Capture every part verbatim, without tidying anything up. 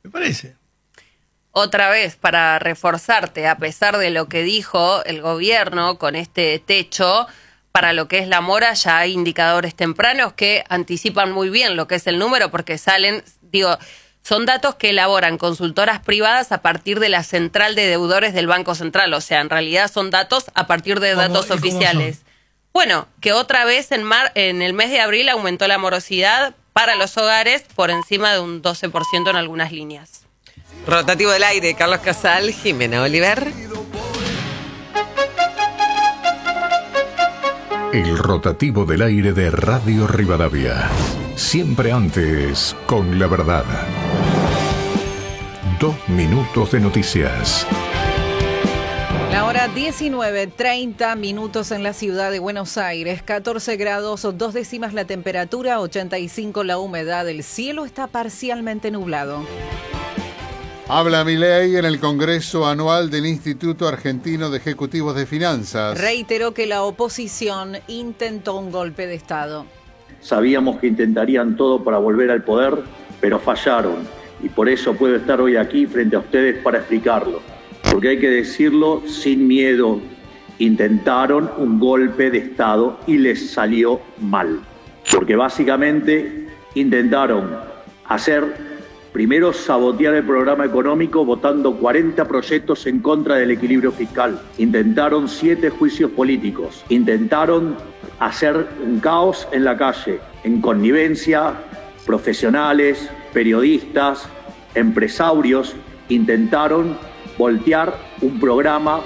Me parece. Otra vez, para reforzarte, a pesar de lo que dijo el gobierno con este techo, para lo que es la mora ya hay indicadores tempranos que anticipan muy bien lo que es el número, porque salen, digo, son datos que elaboran consultoras privadas a partir de la central de deudores del Banco Central. O sea, en realidad son datos a partir de datos oficiales. Bueno, que otra vez en, mar, en el mes de abril aumentó la morosidad para los hogares por encima de un doce por ciento en algunas líneas. Rotativo del aire, Carlos Casal, Jimena Oliver. El rotativo del aire de Radio Rivadavia. Siempre antes con la verdad. Dos minutos de noticias. La hora diecinueve, treinta minutos en la ciudad de Buenos Aires, catorce grados, dos décimas la temperatura, ochenta y cinco la humedad, el cielo está parcialmente nublado. Habla Milei en el Congreso Anual del Instituto Argentino de Ejecutivos de Finanzas. Reiteró que la oposición intentó un golpe de Estado. Sabíamos que intentarían todo para volver al poder, pero fallaron. Y por eso puedo estar hoy aquí frente a ustedes para explicarlo. Porque hay que decirlo sin miedo. Intentaron un golpe de Estado y les salió mal. Porque básicamente intentaron hacer... Primero, sabotear el programa económico votando cuarenta proyectos en contra del equilibrio fiscal. Intentaron siete juicios políticos. Intentaron hacer un caos en la calle, en connivencia, profesionales, periodistas, empresarios. Intentaron voltear un programa.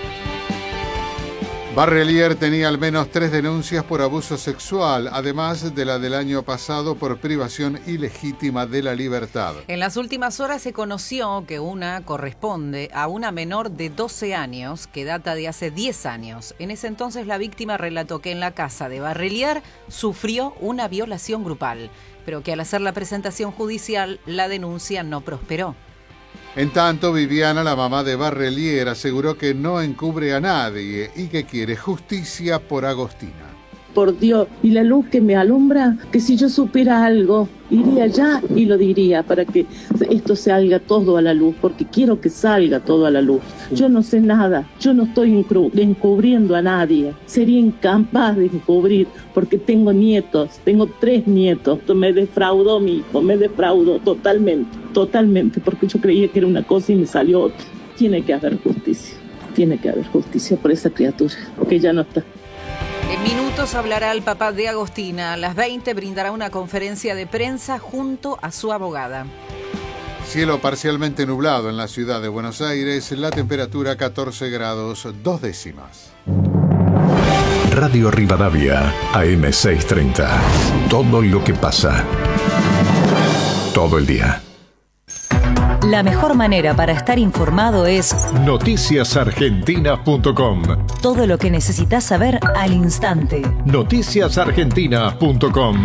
Barrelier tenía al menos tres denuncias por abuso sexual, además de la del año pasado por privación ilegítima de la libertad. En las últimas horas se conoció que una corresponde a una menor de doce años que data de hace diez años. En ese entonces la víctima relató que en la casa de Barrelier sufrió una violación grupal, pero que al hacer la presentación judicial la denuncia no prosperó. En tanto, Viviana, la mamá de Barrelier, aseguró que no encubre a nadie y que quiere justicia por Agostina. Por Dios, y la luz que me alumbra, que si yo supiera algo, iría allá y lo diría para que esto salga todo a la luz, porque quiero que salga todo a la luz. Yo no sé nada, yo no estoy encubriendo a nadie, sería incapaz de encubrir, porque tengo nietos, tengo tres nietos, me defraudó mi hijo, me defraudó totalmente, totalmente, porque yo creía que era una cosa y me salió otra. Tiene que haber justicia, tiene que haber justicia por esa criatura, que ya no está. En minutos hablará el papá de Agostina. A las veinte brindará una conferencia de prensa junto a su abogada. Cielo parcialmente nublado en la ciudad de Buenos Aires. La temperatura catorce grados, dos décimas. Radio Rivadavia, A M seiscientos treinta. Todo lo que pasa. Todo el día. La mejor manera para estar informado es noticias argentinas punto com. Todo lo que necesitas saber al instante. noticias argentinas punto com.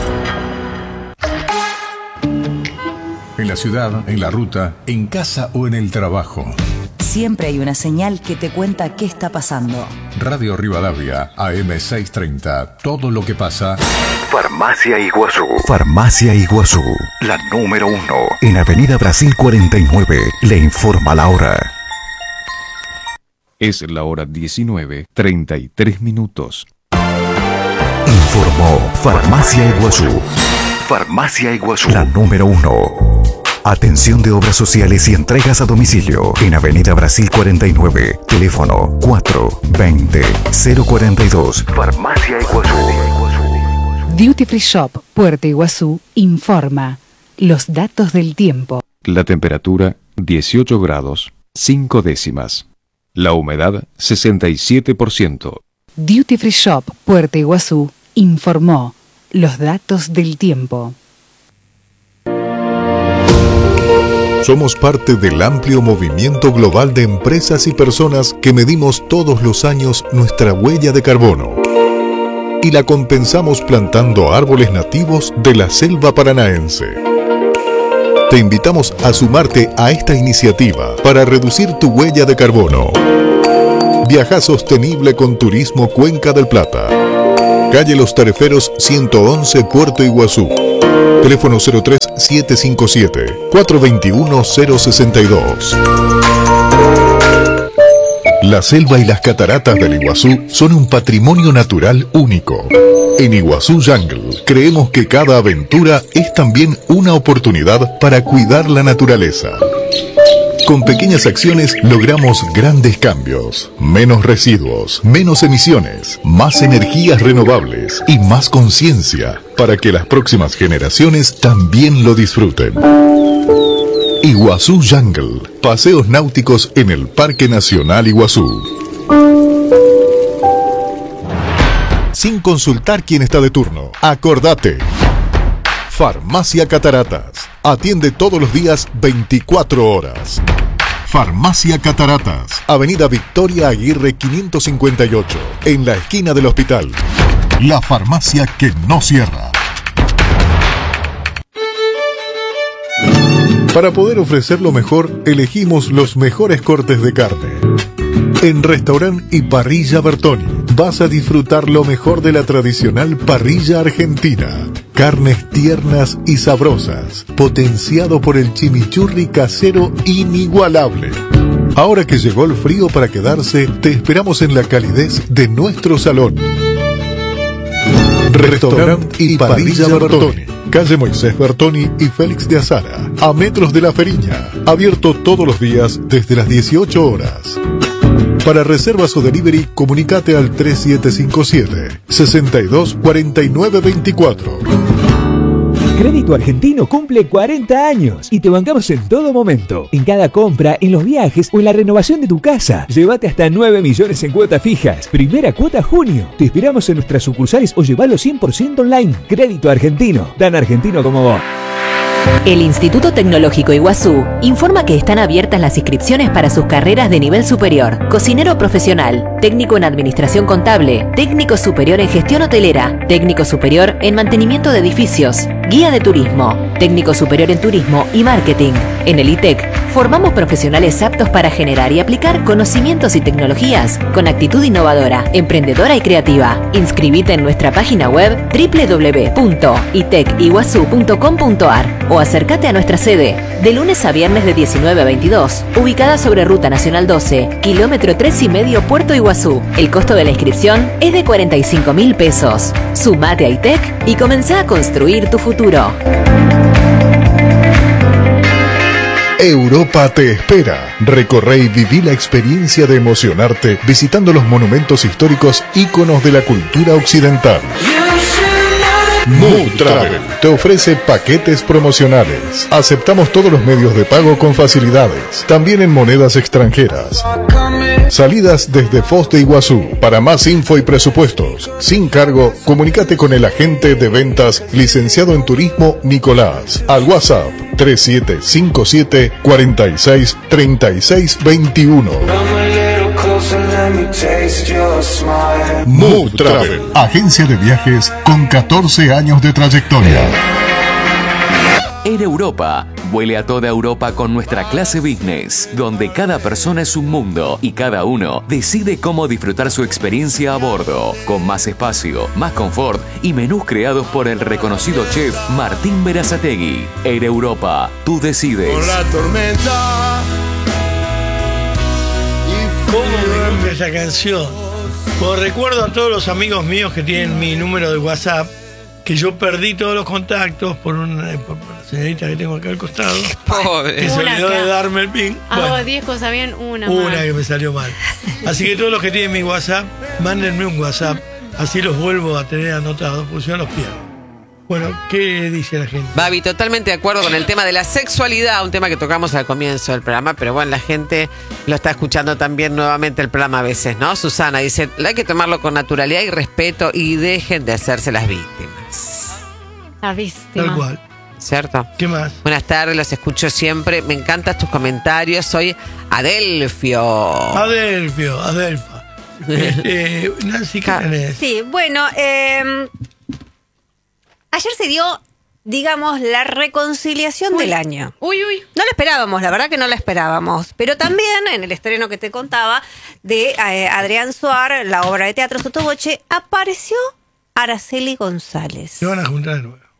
En la ciudad, en la ruta, en casa o en el trabajo. Siempre hay una señal que te cuenta qué está pasando. Radio Rivadavia, A M seiscientos treinta. Todo lo que pasa. Farmacia Iguazú. Farmacia Iguazú. La número uno. En Avenida Brasil cuarenta y nueve. Le informa la hora. Es la hora diecinueve, treinta y tres minutos. Informó Farmacia Iguazú. Farmacia Iguazú. La número uno. Atención de obras sociales y entregas a domicilio. En Avenida Brasil cuarenta y nueve. Teléfono cuatro veinte cero cuarenta y dos. Farmacia Iguazú. Duty Free Shop, Puerto Iguazú, informa los datos del tiempo. La temperatura dieciocho grados, cinco décimas. La humedad sesenta y siete por ciento. Duty Free Shop, Puerto Iguazú, informó los datos del tiempo. Somos parte del amplio movimiento global de empresas y personas que medimos todos los años nuestra huella de carbono y la compensamos plantando árboles nativos de la selva paranaense. Te invitamos a sumarte a esta iniciativa para reducir tu huella de carbono. Viaja sostenible con Turismo Cuenca del Plata. Calle Los Tareferos ciento once, Puerto Iguazú. Teléfono cero tres siete cinco siete, cuatro dos uno, cero seis dos. La selva y las cataratas del Iguazú son un patrimonio natural único. En Iguazú Jungle creemos que cada aventura es también una oportunidad para cuidar la naturaleza. Con pequeñas acciones logramos grandes cambios, menos residuos, menos emisiones, más energías renovables y más conciencia para que las próximas generaciones también lo disfruten. Iguazú Jungle, paseos náuticos en el Parque Nacional Iguazú. Sin consultar quién está de turno, acordate. Farmacia Cataratas. Atiende todos los días veinticuatro horas. Farmacia Cataratas. Avenida Victoria Aguirre quinientos cincuenta y ocho. En la esquina del hospital. La farmacia que no cierra. Para poder ofrecer lo mejor, elegimos los mejores cortes de carne. En Restaurant y Parrilla Bertoni vas a disfrutar lo mejor de la tradicional parrilla argentina. Carnes tiernas y sabrosas, potenciado por el chimichurri casero inigualable. Ahora que llegó el frío para quedarse, te esperamos en la calidez de nuestro salón. Restaurant y Parrilla Bertoni. Calle Moisés Bertoni y Félix de Azara, a metros de La Feriña. Abierto todos los días desde las dieciocho horas. Para reservas o delivery, comunicate al tres siete cinco siete, seis dos cuatro nueve dos cuatro. Crédito Argentino cumple cuarenta años y te bancamos en todo momento. En cada compra, en los viajes o en la renovación de tu casa. Llévate hasta nueve millones en cuotas fijas. Primera cuota junio. Te esperamos en nuestras sucursales o llevalo cien por ciento online. Crédito Argentino. Tan argentino como vos. El Instituto Tecnológico Iguazú informa que están abiertas las inscripciones para sus carreras de nivel superior: cocinero profesional, técnico en administración contable, técnico superior en gestión hotelera, técnico superior en mantenimiento de edificios, guía de turismo, técnico superior en turismo y marketing. En el I T E C formamos profesionales aptos para generar y aplicar conocimientos y tecnologías con actitud innovadora, emprendedora y creativa. Inscribite en nuestra página web doble u doble u doble u punto i t e c iguazú punto com punto a r o acércate a nuestra sede de lunes a viernes de diecinueve a veintidós, ubicada sobre Ruta Nacional doce, kilómetro tres y medio, Puerto Iguazú. El costo de la inscripción es de cuarenta y cinco mil pesos. Sumate a I T E C y comenzá a construir tu futuro. Europa te espera. Recorre y viví la experiencia de emocionarte visitando los monumentos históricos íconos de la cultura occidental. Mood Travel te ofrece paquetes promocionales. Aceptamos todos los medios de pago con facilidades, también en monedas extranjeras. Salidas desde Foz de Iguazú. Para más info y presupuestos, sin cargo, comunícate con el agente de ventas licenciado en turismo Nicolás al WhatsApp tres siete cinco siete, cuatro seis, tres seis dos uno. Mood Travel, agencia de viajes con catorce años de trayectoria. Air Europa. Vuele a toda Europa con nuestra clase business, donde cada persona es un mundo y cada uno decide cómo disfrutar su experiencia a bordo, con más espacio, más confort y menús creados por el reconocido chef Martín Berazategui. Air Europa, tú decides. Con la tormenta. ¿Cómo me gusta esa canción? Pues recuerdo a todos los amigos míos que tienen mi número de WhatsApp, que yo perdí todos los contactos por una, por una señorita que tengo acá al costado. Pobre. Que se Una olvidó acá. de darme el pin. Hago Bueno, diez cosas bien, una, una mal. que me salió mal. Así que todos los que tienen mi WhatsApp, mándenme un WhatsApp. Así los vuelvo a tener anotados, porque si no los pierdo. Bueno, ¿qué dice la gente? Babi, totalmente de acuerdo con el tema de la sexualidad, un tema que tocamos al comienzo del programa, pero bueno, la gente lo está escuchando también nuevamente el programa a veces, ¿no? Susana dice, hay que tomarlo con naturalidad y respeto y dejen de hacerse las víctimas. La víctima. Tal cual. ¿Cierto? ¿Qué más? Buenas tardes, los escucho siempre, me encantan tus comentarios, soy Adelfio. Adelfio, Adelfa. Este, Nancy, ¿qué tenés? Sí, bueno, eh, ayer se dio, digamos, la reconciliación Uy. del año. Uy, uy. No la esperábamos, la verdad que no la esperábamos. Pero también en el estreno que te contaba de eh, Adrián Suar, la obra de teatro Sotoboche, apareció Araceli González. Se van a juntar de nuevo.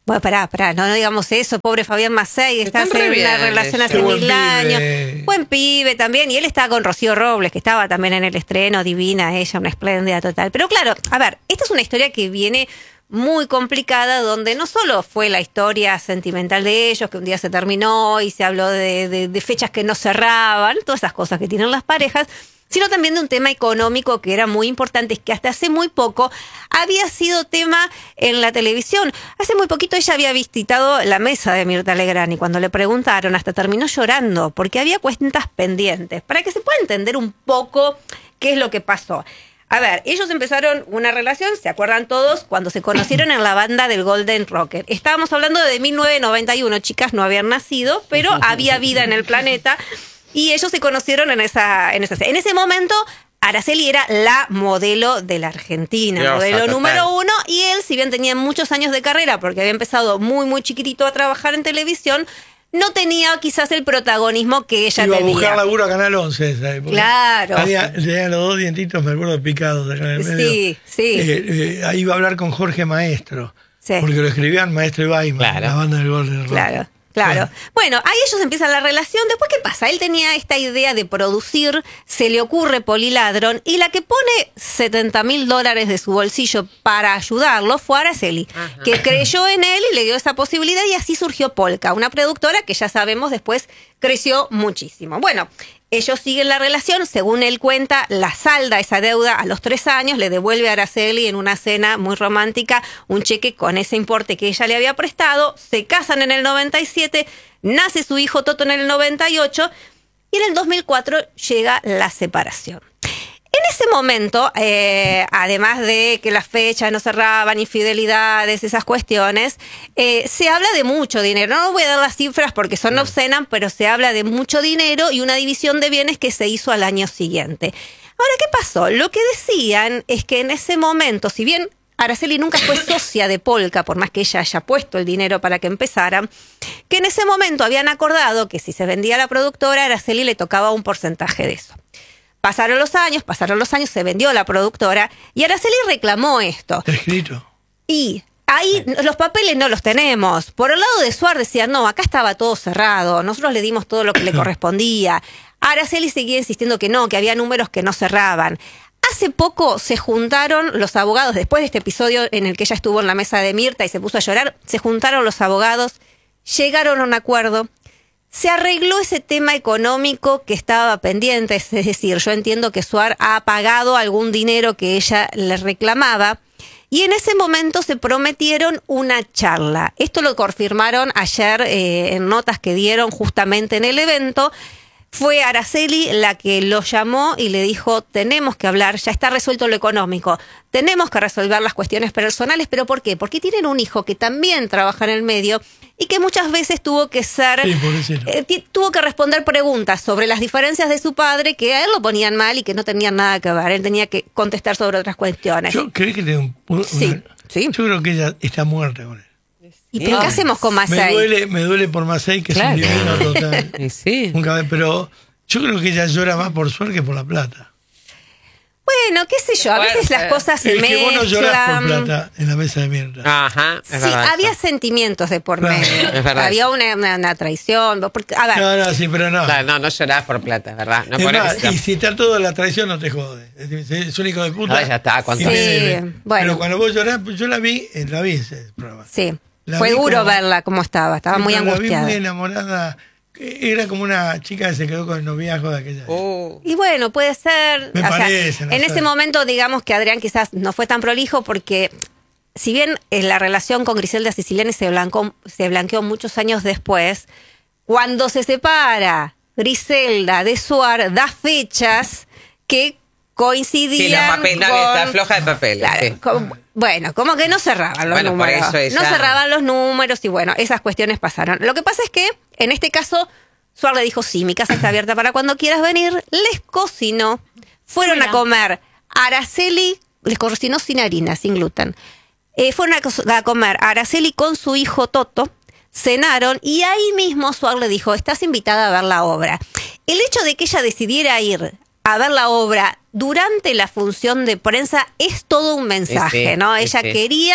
Bueno, pará, pará, no, no digamos eso, pobre Fabián Macei, está en una bien, relación hace Qué buen mil años. pibe. Buen pibe también, y él estaba con Rocío Robles, que estaba también en el estreno, divina ella, una espléndida total. Pero claro, a ver, esta es una historia que viene muy complicada, donde no solo fue la historia sentimental de ellos, que un día se terminó y se habló de, de, de fechas que no cerraban, todas esas cosas que tienen las parejas, sino también de un tema económico que era muy importante, que hasta hace muy poco había sido tema en la televisión. Hace muy poquito ella había visitado la mesa de Mirta Legrand y cuando le preguntaron hasta terminó llorando porque había cuentas pendientes, para que se pueda entender un poco qué es lo que pasó. A ver, ellos empezaron una relación, ¿se acuerdan todos? Cuando se conocieron en la banda del Golden Rocker. Estábamos hablando de mil novecientos noventa y uno, chicas, no habían nacido, pero había vida en el planeta. Y ellos se conocieron en esa, en esa, en ese momento. Araceli era la modelo de la Argentina, Diosa, modelo total. número uno, y él, si bien tenía muchos años de carrera, porque había empezado muy, muy chiquitito a trabajar en televisión, no tenía quizás el protagonismo que ella Iba tenía. a buscar laburo a Canal once esa época. Claro. Tenía, tenía los dos dientitos, me acuerdo, picados acá en el medio. Sí, sí. Eh, eh, ahí iba a hablar con Jorge Maestro, Sí. porque lo escribían Maestro y Baiman, la banda del Golden Rock. Claro. Claro. Bueno, ahí ellos empiezan la relación. Después, ¿qué pasa? Él tenía esta idea de producir, se le ocurre Poliladron, y la que pone setenta mil dólares de su bolsillo para ayudarlo fue Araceli, Ajá. que creyó en él y le dio esa posibilidad, y así surgió Polka, una productora que ya sabemos después creció muchísimo. Bueno, ellos siguen la relación, según él cuenta, la salda esa deuda a los tres años, le devuelve a Araceli en una cena muy romántica un cheque con ese importe que ella le había prestado, se casan en el noventa y siete, nace su hijo Toto en el noventa y ocho, y en el dos mil cuatro llega la separación. En ese momento, eh, además de que las fechas no cerraban, infidelidades, esas cuestiones, eh, se habla de mucho dinero. No voy a dar las cifras porque son obscenas, pero se habla de mucho dinero y una división de bienes que se hizo al año siguiente. Ahora, ¿qué pasó? Lo que decían es que en ese momento, si bien Araceli nunca fue socia de Polka, por más que ella haya puesto el dinero para que empezaran, que en ese momento habían acordado que si se vendía la productora, a Araceli le tocaba un porcentaje de eso. Pasaron los años, pasaron los años, se vendió la productora y Araceli reclamó esto. Está escrito. Y ahí los papeles no los tenemos. Por el lado de Suar decían, no, acá estaba todo cerrado, nosotros le dimos todo lo que le correspondía. Araceli seguía insistiendo que no, que había números que no cerraban. Hace poco se juntaron los abogados, después de este episodio en el que ella estuvo en la mesa de Mirta y se puso a llorar, se juntaron los abogados, llegaron a un acuerdo. Se arregló ese tema económico que estaba pendiente, es decir, yo entiendo que Suar ha pagado algún dinero que ella le reclamaba y en ese momento se prometieron una charla. Esto lo confirmaron ayer eh, en notas que dieron justamente en el evento. Fue Araceli la que lo llamó y le dijo, tenemos que hablar, ya está resuelto lo económico, tenemos que resolver las cuestiones personales, ¿pero por qué? Porque tienen un hijo que también trabaja en el medio y que muchas veces tuvo que ser, sí, eh, tuvo que responder preguntas sobre las diferencias de su padre que a él lo ponían mal y que no tenían nada que ver, él tenía que contestar sobre otras cuestiones. Yo creo que tiene un, un, sí, una, sí. Yo creo que ella está muerta con él. ¿Y pero qué hacemos con Macei? Me duele, me duele por Macei, que claro. Es un divino total. Sí. Un cabez, pero yo creo que ella llora más por Suar que por la plata. Bueno, qué sé yo, a veces las cosas se es mezclan. Que vos no llorás por plata en la mesa de Mirta. Ajá, es sí, verdad, había eso. Sentimientos de por medio. Es verdad, había una, una, una traición. Porque, a ver. No, no, sí, pero no. No, no, no llorás por plata, es verdad. No es por más, eso. Y si está todo la traición, no te jode. Es un hijo de puta. No, ya está. Sí, bueno. Pero cuando vos llorás, yo la vi, la vi ese programa. Sí. La Fue duro como, verla como estaba, estaba muy angustiada. La vi muy enamorada. Era como una chica que se quedó con el noviazgo de aquella. Oh. Y bueno, puede ser. Me o parece, sea, no en sé. ese momento, digamos que Adrián quizás no fue tan prolijo porque, si bien en la relación con Griselda Siciliani se blanqueó, se blanqueó muchos años después, cuando se separa Griselda de Suar, da fechas que coincidían sí, los papeles, con... No, está floja de papeles. Claro, sí. con, bueno, como que no cerraban los bueno, números. Por eso ella... No cerraban los números y bueno, esas cuestiones pasaron. Lo que pasa es que, en este caso, Suar le dijo, sí, mi casa está abierta para cuando quieras venir. Les cocinó. Fueron Mira. a comer. Araceli les cocinó sin harina, sin gluten. Eh, fueron a, a comer Araceli con su hijo Toto. Cenaron y ahí mismo Suar le dijo, estás invitada a ver la obra. El hecho de que ella decidiera ir a ver la obra durante la función de prensa es todo un mensaje, sí, sí, ¿no? Ella sí. quería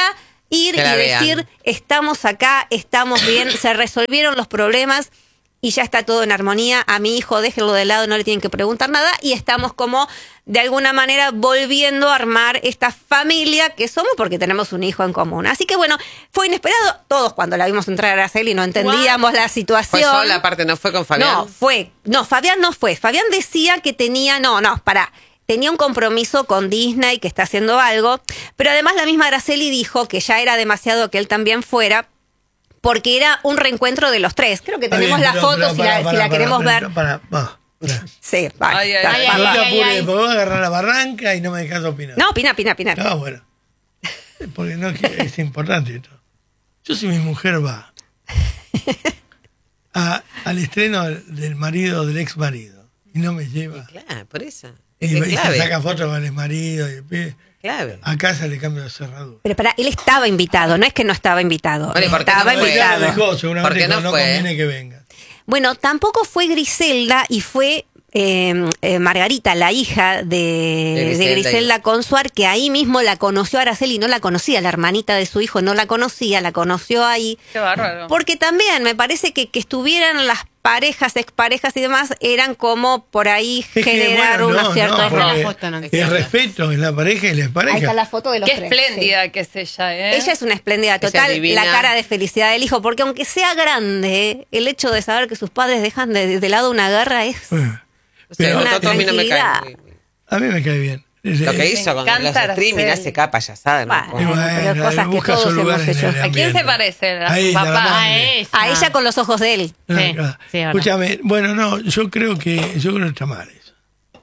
ir Que y la decir, vean. estamos acá, estamos bien, se resolvieron los problemas y ya está todo en armonía. A mi hijo déjenlo de lado, no le tienen que preguntar nada y estamos como de alguna manera volviendo a armar esta familia que somos porque tenemos un hijo en común. Así que bueno, fue inesperado. Todos cuando la vimos entrar a Araceli no entendíamos la situación. Fue sola, aparte, no fue con Fabián. No, fue. No, Fabián no fue. Fabián decía que tenía, no, no, pará. Tenía un compromiso con Disney, que está haciendo algo, pero además la misma Araceli dijo que ya era demasiado que él también fuera, porque era un reencuentro de los tres. Creo que tenemos Está la bien, foto pero- si pero la, para, si la para, queremos para, ver. para, va, para. Sí, va. Ay, ay, va, ay, va. No te ay, apures, ay. porque voy a agarrar la barranca y no me dejas opinar. No, opina, opina, opina. Ah, bueno. Porque no es importante esto. Yo si mi mujer va a- al estreno del marido, del ex marido, y no me lleva, Claro, por eso. y, Es y se clave. saca fotos con el marido, y el pibe, Clave. a casa le cambio de cerradura. Pero para, él estaba invitado, no es que no estaba invitado. Bueno, ¿y por qué estaba no fue? Ya invitado. lo dejó, seguramente ¿Por qué no no, fue? conviene que venga. Bueno, tampoco fue Griselda y fue eh, eh, Margarita, la hija de, De de Griselda. Griselda Consuar, que ahí mismo la conoció a Araceli, no la conocía, la hermanita de su hijo no la conocía, la conoció ahí. Qué bárbaro. Porque también me parece que que estuvieran las parejas, exparejas y demás, eran como por ahí Es que, generar bueno, una no, cierta... no, porque La foto no el respeto en la pareja y la Ahí pareja. está la foto de los Qué tres. espléndida que es ella, ¿eh? Ella es una espléndida Ella es total, divina. la cara de felicidad del hijo, porque aunque sea grande, el hecho de saber que sus padres dejan de, de lado una guerra es Bueno, O sea, pero una Toto a mí no me cae tranquilidad. muy bien. a mí me cae bien. Lo que Me hizo con los encanta streaming, Araceli. hace cada payasada. ¿no? Bueno, Y bueno, pero cosas él que busca todos su lugar hemos en hecho. el ¿A quién ambiente. se parece? ¿A Ahí, su la papá? mamá. A ella. A ella con los ojos de él. Ah, Sí, claro. sí, ahora. Escúchame, bueno, no, yo creo que yo creo que está mal eso.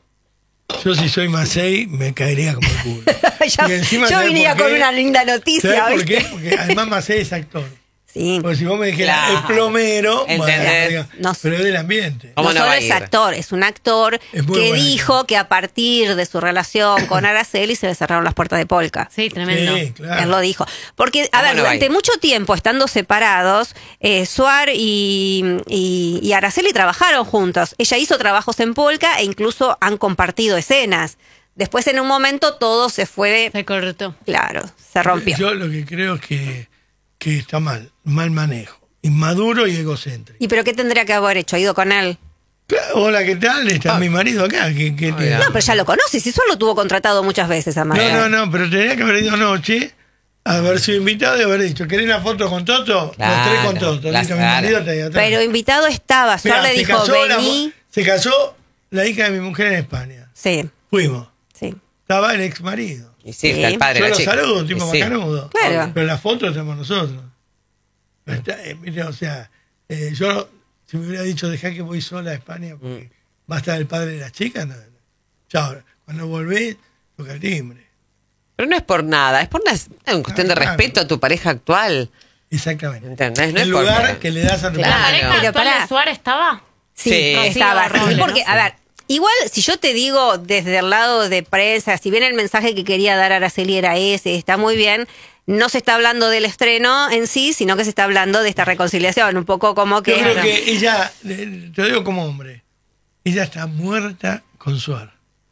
Yo si soy Macei me caería como el culo. yo Y encima, yo ¿sabes venía por con qué? una linda noticia, ¿Sabes por ¿viste? qué? Porque además Macei es actor. Sí. Porque si vos me dijeras, Claro. es plomero, ¿Entendés? bueno, digo, No- pero es del ambiente. ¿Cómo no no solo va a es ir? actor, es un actor Es muy que buen dijo que a partir de su relación con Araceli se le cerraron las puertas de Polka. Sí, tremendo. Sí, claro. Él lo dijo. Porque, a ¿Cómo ver, no va a durante ir? mucho tiempo, estando separados, eh, Suar y, y, y Araceli trabajaron juntos. Ella hizo trabajos en Polka e incluso han compartido escenas. Después, en un momento, todo se fue. Se cortó. Claro, se rompió. Yo lo que creo es que, que está mal, mal manejo, inmaduro y egocéntrico. ¿Y pero qué tendría que haber hecho? ¿Ha ido con él? Claro, hola, ¿qué tal? Está Ah. mi marido acá. ¿Qué, qué tiene? No, pero ya lo conoces. Si solo tuvo contratado muchas veces a María. No, no, no, pero tenía que haber ido anoche, haber sido invitado y haber dicho, ¿querés la foto con Toto? Claro, Los tres con Toto. la Listo, mi Sara. marido está ahí atrás. Pero invitado estaba. Suar Mirá, le se dijo, casó la vení. mu- se casó la hija de mi mujer en España. Sí, Fuimos. sí. Estaba el ex marido. Y sí, Sí. está el padre Yo de lo la chica. saludo, un tipo Y sí. macanudo. Claro. Pero la foto estamos nosotros. Pero está, eh, mire, o sea, eh, yo, si me hubiera dicho, dejá que voy sola a España, porque va a estar el padre de la chica, no, no. Chao, cuando volvés, toca el timbre. Pero no es por nada, es por una, es una cuestión de Claro. respeto a tu pareja actual. Exactamente. ¿Entendés? No el es por lugar nada. que le das a tu Claro. ¿La pareja Pero actual pará. de Suárez estaba? Sí, Sí. estaba. Rocío Sí, Robles, porque, ¿no? a ver, igual si yo te digo desde el lado de prensa, si bien el mensaje que quería dar Araceli era ese, está muy bien, no se está hablando del estreno en sí, sino que se está hablando de esta reconciliación, un poco como que... Yo creo que ella, eh, te lo digo como hombre, ella está muerta con Suar.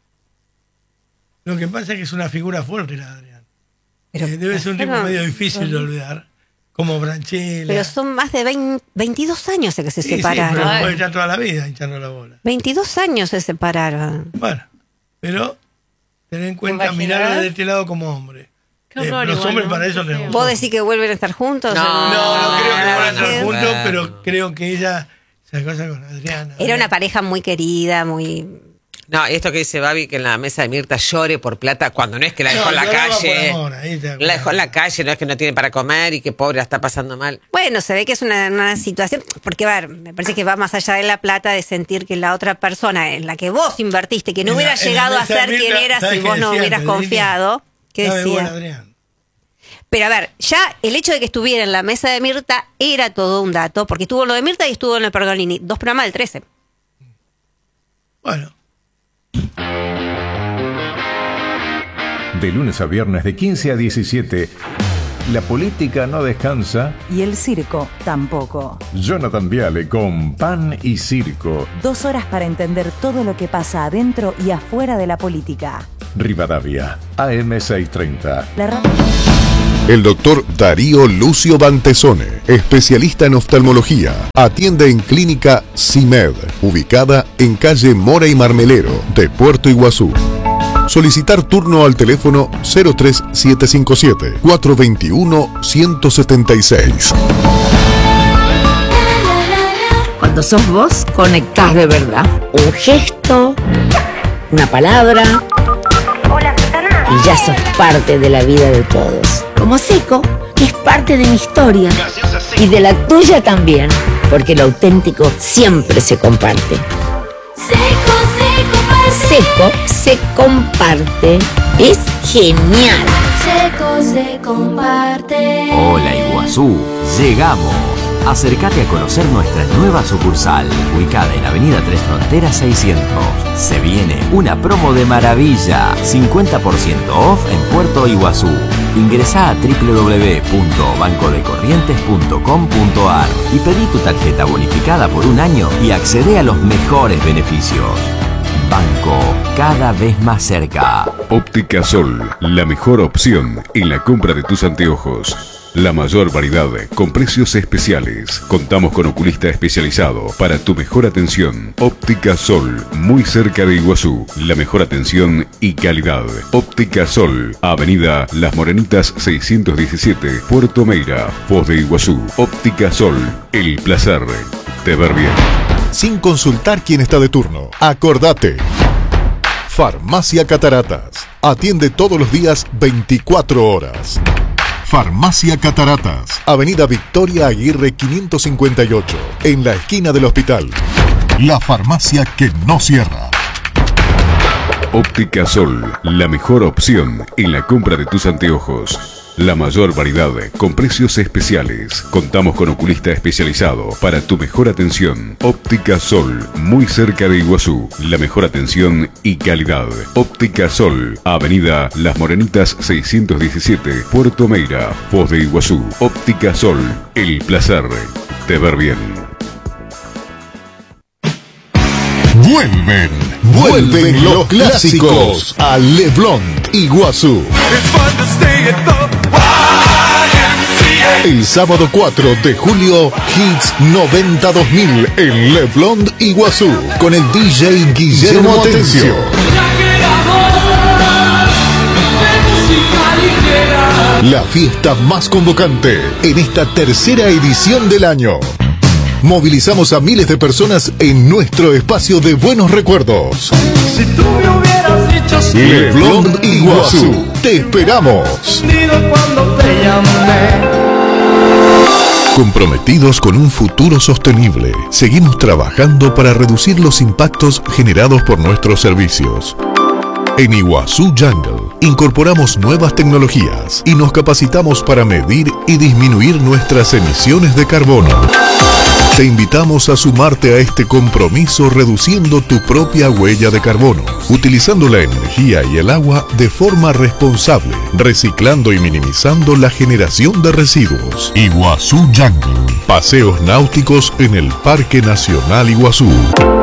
Lo que pasa es que es una figura fuerte la de Adrián. Pero- Eh, debe ser un tipo pero- medio difícil de olvidar, como Branchella. Pero son más de veinte, veintidós años de que se Sí, sí, separaron. pero puede estar toda la vida hinchando la bola. veintidós años se separaron. Bueno, pero ten en cuenta, imaginás? mirarlo de este lado como hombre. Qué Eh, horror los igual, hombres ¿no? para eso Qué tenemos. feo. ¿Vos decís que vuelven a estar juntos? No. ¿O No, no creo que van a estar no, juntos, no. pero creo que ella se cosa con Adriana. Era una pareja muy querida, muy... No, esto que dice Babi, que en la mesa de Mirta llore por plata, cuando no es que la dejó No, en la lloraba por calle. amor, ahí te La dejó en la calle, no es que no tiene para comer y que pobre la está pasando mal. Bueno, se ve que es una, una situación, porque a ver, me parece que va más allá de la plata, de sentir que la otra persona en la que vos invertiste, que no En la- hubiera en la llegado a mesa de ser quien Mirta, era ¿sabes si qué vos no decía hubieras antes, Lili? confiado. ¿Qué Sabe bueno, decía? Adrián. Pero a ver, ya el hecho de que estuviera en la mesa de Mirta era todo un dato, porque estuvo en lo de Mirta y estuvo en el Pergolini, dos programas del trece. Bueno, De lunes a viernes de quince a diecisiete, la política no descansa. Y el circo tampoco. Jonathan Viale con Pan y Circo. Dos horas para entender todo lo que pasa adentro y afuera de la política. Rivadavia, A M seiscientos treinta. La radio... El doctor Darío Lucio Bantesone, especialista en oftalmología, atiende en Clínica CIMED, ubicada en calle Mora y Marmelero de Puerto Iguazú. Solicitar turno al teléfono cero tres siete cinco siete, cuatro dos uno, uno siete seis. Cuando sos vos, conectás de verdad. Un gesto, una palabra, y ya sos parte de la vida de todos. Como Seco, que es parte de mi historia. Y de la tuya también, porque lo auténtico siempre se comparte. Seco, Seco se comparte. Es genial. Seco se comparte. Hola Iguazú, llegamos. Acércate a conocer nuestra nueva sucursal, ubicada en Avenida Tres Fronteras seiscientos. Se viene una promo de maravilla, cincuenta por ciento off en Puerto Iguazú. Ingresá a doble u doble u doble u punto banco de corrientes punto com punto a r y pedí tu tarjeta bonificada por un año y accede a los mejores beneficios. Banco, cada vez más cerca. Óptica Sol, la mejor opción en la compra de tus anteojos. La mayor variedad con precios especiales. Contamos con oculista especializado para tu mejor atención. Óptica Sol, muy cerca de Iguazú. La mejor atención y calidad. Óptica Sol, Avenida Las Morenitas seiscientos diecisiete, Puerto Meira, Foz de Iguazú. Óptica Sol, el placer de ver bien. Sin consultar quién está de turno. Acordate. Farmacia Cataratas. Atiende todos los días veinticuatro horas. Farmacia Cataratas, Avenida Victoria Aguirre quinientos cincuenta y ocho, en la esquina del hospital. La farmacia que no cierra. Óptica Sol, la mejor opción en la compra de tus anteojos. La mayor variedad con precios especiales. Contamos con oculista especializado para tu mejor atención. Óptica Sol, muy cerca de Iguazú. La mejor atención y calidad. Óptica Sol, Avenida Las Morenitas seiscientos diecisiete, Puerto Meira, Foz de Iguazú. Óptica Sol, el placer de ver bien. Vuelven, vuelven los clásicos a Le Blond Iguazú. El sábado cuatro de julio, Hits noventa dos mil en Le Blond Iguazú, con el D J Guillermo Atencio. La fiesta más convocante en esta tercera edición del año. Movilizamos a miles de personas en nuestro espacio de buenos recuerdos. Si tú me hubieras dicho siempre, Le Blond Iguazú, te esperamos. Cuando te llamé. Comprometidos con un futuro sostenible, seguimos trabajando para reducir los impactos generados por nuestros servicios. En Iguazú Jungle incorporamos nuevas tecnologías y nos capacitamos para medir y disminuir nuestras emisiones de carbono. Te invitamos a sumarte a este compromiso reduciendo tu propia huella de carbono, utilizando la energía y el agua de forma responsable, reciclando y minimizando la generación de residuos. Iguazú Jungle, paseos náuticos en el Parque Nacional Iguazú.